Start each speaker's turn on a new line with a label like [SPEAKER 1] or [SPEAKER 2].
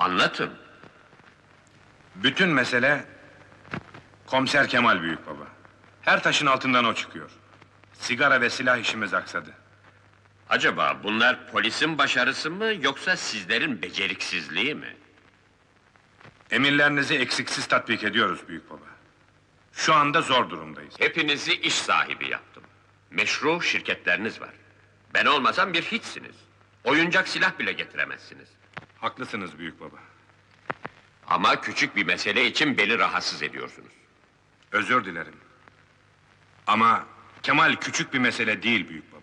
[SPEAKER 1] Anlatın.
[SPEAKER 2] Bütün mesele... Komiser Kemal büyük baba. Her taşın altından o çıkıyor. Sigara ve silah işimiz aksadı.
[SPEAKER 1] Acaba bunlar polisin başarısı mı, yoksa sizlerin beceriksizliği mi?
[SPEAKER 2] Emirlerinizi eksiksiz tatbik ediyoruz büyük baba. Şu anda zor durumdayız.
[SPEAKER 1] Hepinizi iş sahibi yaptım. Meşru şirketleriniz var. Ben olmasam bir hiçsiniz. Oyuncak silah bile getiremezsiniz.
[SPEAKER 2] Haklısınız büyük baba.
[SPEAKER 1] Ama küçük bir mesele için beni rahatsız ediyorsunuz.
[SPEAKER 2] Özür dilerim. Ama Kemal küçük bir mesele değil büyük baba.